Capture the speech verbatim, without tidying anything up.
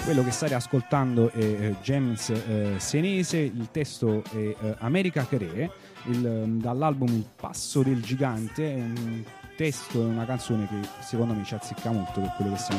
Quello che state ascoltando è eh, James eh, Senese, il testo è eh, America Cre, il, dall'album Il Passo del Gigante. È un testo, è una canzone che secondo me ci azzecca molto per quello che stiamo